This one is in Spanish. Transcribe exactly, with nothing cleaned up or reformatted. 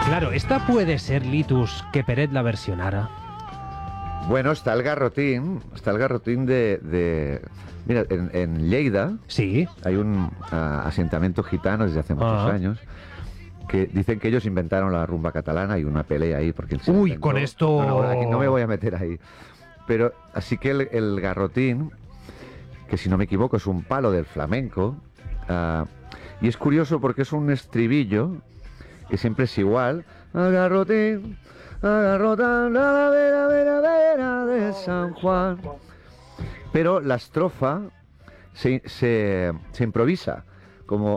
Claro, esta puede ser, Litus, que Peret la versionara. Bueno, está el garrotín, está el garrotín de... de mira, en, en Lleida Sí. hay un uh, asentamiento gitano desde hace muchos Ah. años que dicen que ellos inventaron la rumba catalana y una pelea ahí porque... él se Uy, inventó. con esto... No, no, aquí no me voy a meter ahí. Pero así que el, el garrotín, que si no me equivoco es un palo del flamenco, uh, y es curioso porque es un estribillo que siempre es igual. Garrotín, garrotín, la vera, vera, vera de San Juan. Pero la estrofa se, se, se improvisa, como